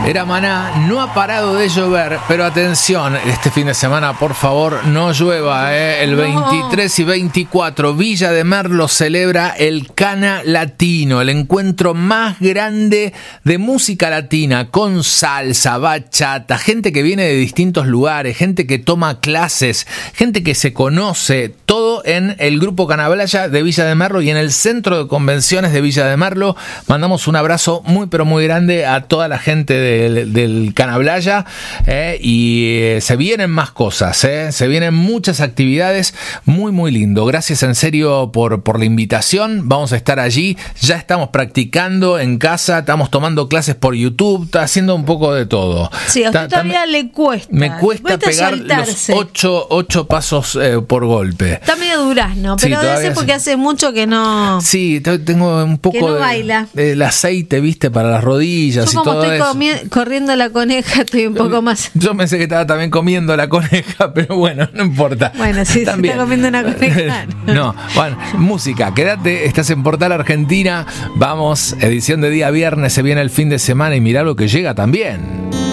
Era Maná, no ha parado de llover, pero atención, este fin de semana, por favor, no llueva, El 23 y 24, Villa de Merlo celebra el Cana Latino, el encuentro más grande de música latina, con salsa, bachata, gente que viene de distintos lugares, gente que toma clases, gente que se conoce, todo en el Grupo Canablaya de Villa de Merlo y en el Centro de Convenciones de Villa de Merlo. Mandamos un abrazo muy, pero muy grande a toda la gente del Canablaya, y se vienen más cosas, se vienen muchas actividades, muy muy lindo. Gracias en serio por la invitación. Vamos a estar allí, ya estamos practicando en casa, estamos tomando clases por YouTube, está haciendo un poco de todo. Sí, a usted todavía le cuesta. Me cuesta pegar los 8 pasos por golpe. Está medio durazno, pero sí, debe ser porque hace mucho que no. Sí, tengo un poco que no baila. El aceite, viste, para las rodillas. Yo, y todo eso. Corriendo la coneja, estoy un poco más. Yo pensé que estaba también comiendo la coneja, pero bueno, no importa. Bueno, sí, se está comiendo una coneja. No, bueno, música, quédate, estás en Portal Argentina. Vamos, edición de día viernes, se viene el fin de semana y mirá lo que llega también.